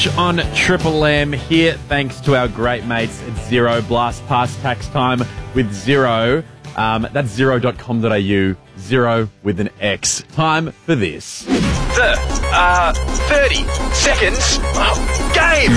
On Triple M here, thanks to our great mates at Xero. Blast past tax time with Xero. That's xero.com.au. Xero with an X. Time for this. The 30 seconds game.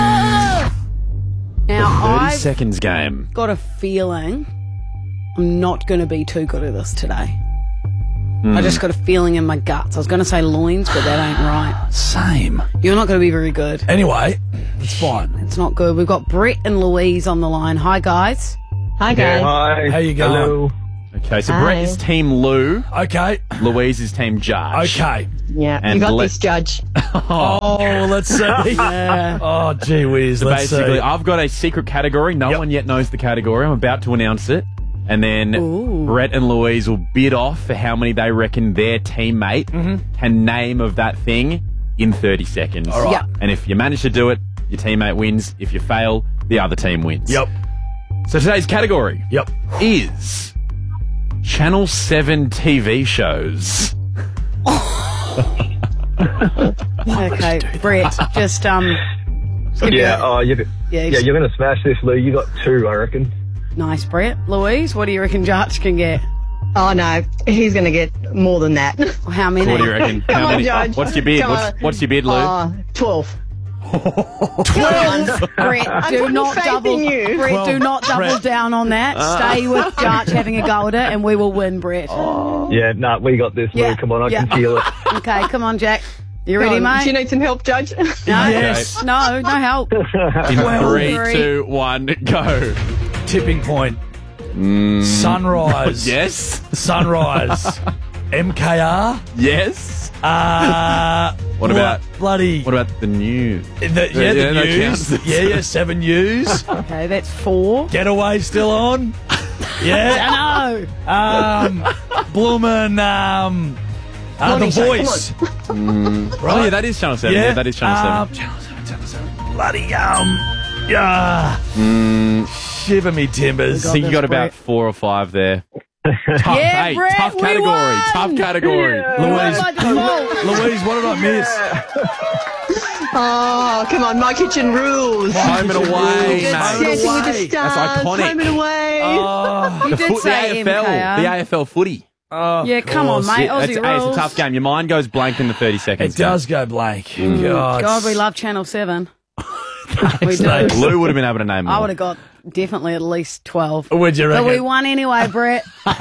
Now, 30 I've seconds game. got a feeling I'm not going to be too good at this today. I just got a feeling in my guts. I was going to say loins, but that ain't right. Same. You're not going to be very good. Anyway, it's fine. It's not good. We've got Brett and Louise on the line. Hi, guys. Hi, guys. Hi. How you going? Hello. Okay, so Hi. Brett is Team Lou. Okay. Louise is Team Judge. Okay. Yeah, And you got let- this, Judge. Oh, let's see. Yeah. Oh, gee whiz. So Let's basically, see. I've got a secret category. No Yep. one yet knows the category. I'm about to announce it. And then Ooh. Brett and Louise will bid off for how many they reckon their teammate can name of that thing in 30 seconds. All right. Yeah. And if you manage to do it, your teammate wins. If you fail, the other team wins. Yep. So today's category Yep. is Channel 7 TV shows. Okay, Brett, just give me Yeah, a- you're just- going to smash this, Lou. You got 2, I reckon. nice, Brett. Louise, what do you reckon Judge can get? Oh, no, he's going to get more than that. How many? What do you reckon? Come How on, many? Judge. What's your bid? Come on. What's your bid, Lou? 12. Brett, I'm do putting not faith double. in you. Brett, Well, do not double Brett. down on that. Stay with Judge having a go at it, and we will win, Brett. Yeah, nah, we got this, Lou. Yeah, Come on, I yeah. can feel it. Okay, come on, Jack. You ready, Come on, mate? Do you need some help, Judge? No, Yes. no help. In Well, 3, three. 2, 1, go. Tipping point. Sunrise. Yes. Sunrise. MKR. Yes. What about- bloody? What about the news? The Yeah, that news. counts. Yeah, 7 News. Okay, that's 4. Getaway still on. Yeah. I know. Bloomin', The Morning show, Voice. Oh, yeah, that is Channel 7. Yeah, that is Channel 7. Channel 7. Bloody, yeah. Shiver me timbers. I think you got this, about Brett. 4 or 5 there. Tough, Yeah, hey, Brett, tough we category. won. Tough category. Louise, By default. Louise, what did I miss? Oh, come on, My Kitchen Rules. Home and away, Good mate. Home and Dancing with away. the Stars. That's iconic. Home and Away. Oh, You did The say AFL. MKR. The AFL footy. Yeah, come on, course. mate. That's, Aussie hey, it's a rules. tough game. Your mind goes blank in the 30 seconds. It does go blank. God, God, we love Channel 7. We do. mate. Lou would have been able to name more. I would have got definitely at least 12. Would you But reckon? we won anyway, Brett.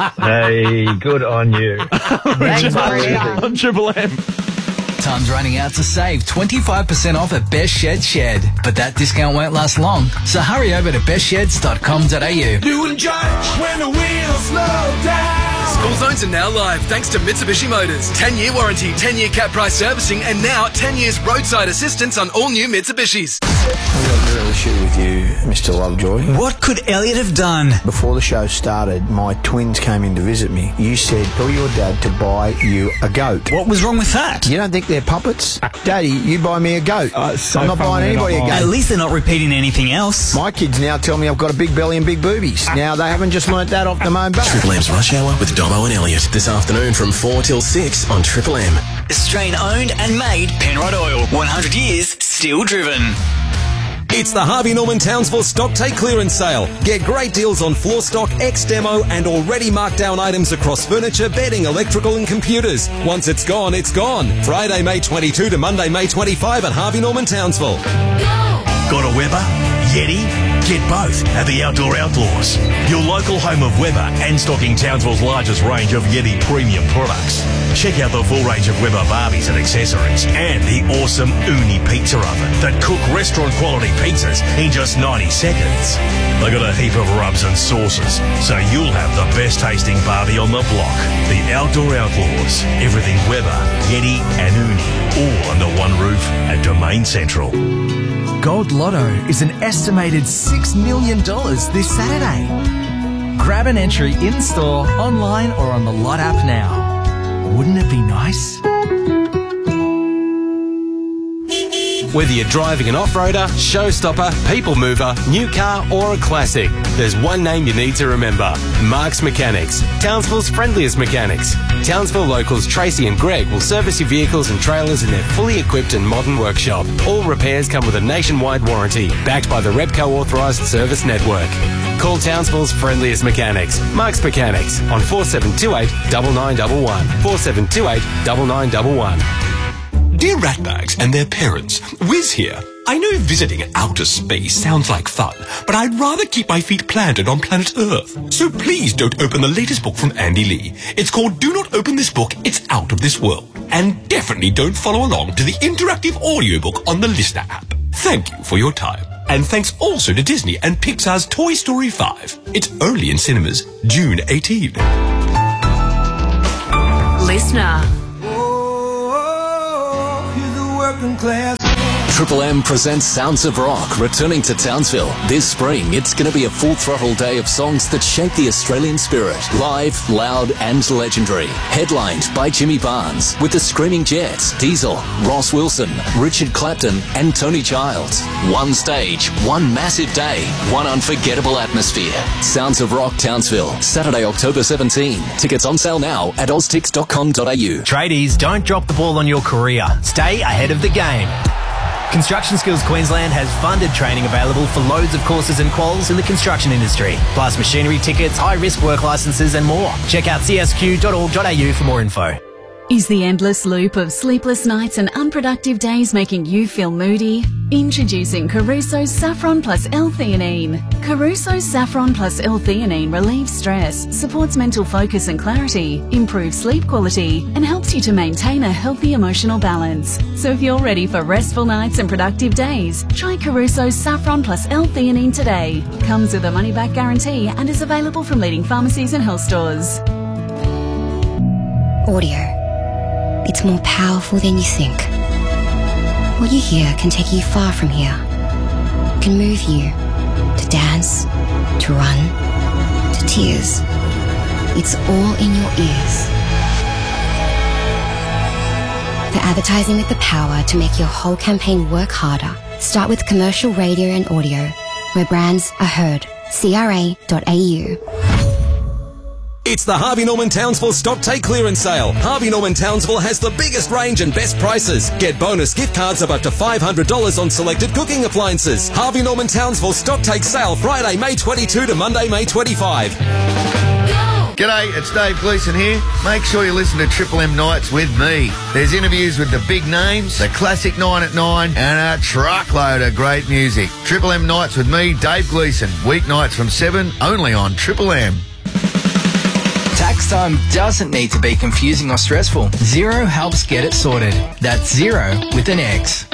Hey, good on you. Thanks, Brett. on Triple M. Time's running out to save 25% off at Best Shed Shed. But that discount won't last long, so hurry over to bestsheds.com.au. Lou and Judge, when the wheels slow down. School zones are now live thanks to Mitsubishi Motors. 10-year warranty, 10-year cap price servicing, and now 10 years roadside assistance on all new Mitsubishis. I've got a real issue with you, Mr. Lovejoy. What could Elliot have done? Before the show started, my twins came in to visit me. You said, tell your dad to buy you a goat. What was wrong with that? You don't think they're puppets? Daddy, you buy me a goat. I'm not buying anybody a At goat. least they're not repeating anything else. My kids now tell me I've got a big belly and big boobies. Now, they haven't just learnt that off the moan back. Triple M's Rush Hour with Domo and Elliot this afternoon from 4 till 6 on Triple M. Australian owned and made Penrod Oil. 100 years, still driven. It's the Harvey Norman Townsville Stock Take Clearance Sale. Get great deals on floor stock, ex-demo and already marked down items across furniture, bedding, electrical and computers. Once it's gone, it's gone. Friday, May 22 to Monday, May 25 at Harvey Norman Townsville. Got a Weber? Yeti? Get both at the Outdoor Outlaws, your local home of Weber and stocking Townsville's largest range of Yeti premium products. Check out the full range of Weber Barbies and accessories and the awesome Uni pizza oven that cook restaurant quality pizzas in just 90 seconds. They got a heap of rubs and sauces, so you'll have the best tasting Barbie on the block. The Outdoor Outlaws, everything Weber, Yeti and Uni, all under one roof at Domain Central. Gold Lotto is an estimated $6 million this Saturday. Grab an entry in-store, online or on the Lot app now. Wouldn't it be nice? Whether you're driving an off-roader, showstopper, people mover, new car or a classic, there's one name you need to remember. Mark's Mechanics, Townsville's friendliest mechanics. Townsville locals Tracy and Greg will service your vehicles and trailers in their fully equipped and modern workshop. All repairs come with a nationwide warranty, backed by the Repco authorised service network. Call Townsville's friendliest mechanics, Mark's Mechanics, on 4728 9911. 4728 9911. Dear ratbags and their parents, Wiz here. I know visiting outer space sounds like fun, but I'd rather keep my feet planted on planet Earth. So please don't open the latest book from Andy Lee. It's called Do Not Open This Book, It's Out of This World. And definitely don't follow along to the interactive audiobook on the Listener app. Thank you for your time. And thanks also to Disney and Pixar's Toy Story 5. It's only in cinemas June 18. Listener. Triple M presents Sounds of Rock, returning to Townsville. This spring, it's going to be a full-throttle day of songs that shake the Australian spirit. Live, loud and legendary. Headlined by Jimmy Barnes, with the Screaming Jets, Diesel, Ross Wilson, Richard Clapton and Tony Childs. One stage, one massive day, one unforgettable atmosphere. Sounds of Rock Townsville, Saturday, October 17. Tickets on sale now at oztix.com.au. Tradies, don't drop the ball on your career. Stay ahead of the game. Construction Skills Queensland has funded training available for loads of courses and quals in the construction industry, plus machinery tickets, high-risk work licences and more. Check out csq.org.au for more info. Is the endless loop of sleepless nights and unproductive days making you feel moody? Introducing Caruso's Saffron Plus L-theanine. Caruso's Saffron Plus L-theanine relieves stress, supports mental focus and clarity, improves sleep quality, and helps you to maintain a healthy emotional balance. So if you're ready for restful nights and productive days, try Caruso's Saffron Plus L-theanine today. Comes with a money-back guarantee and is available from leading pharmacies and health stores. Audio. It's more powerful than you think. What you hear can take you far from here. Can move you to dance, to run, to tears. It's all in your ears. For advertising with the power to make your whole campaign work harder, start with commercial radio and audio, where brands are heard. CRA.au. It's the Harvey Norman Townsville Stock Take Clearance Sale. Harvey Norman Townsville has the biggest range and best prices. Get bonus gift cards of up to $500 on selected cooking appliances. Harvey Norman Townsville Stock Take Sale, Friday, May 22 to Monday, May 25. G'day, it's Dave Gleeson here. Make sure you listen to Triple M Nights with me. There's interviews with the big names, the classic 9 at 9, and a truckload of great music. Triple M Nights with me, Dave Gleeson. Weeknights from 7, only on Triple M. Tax time doesn't need to be confusing or stressful. Xero helps get it sorted. That's Xero with an X.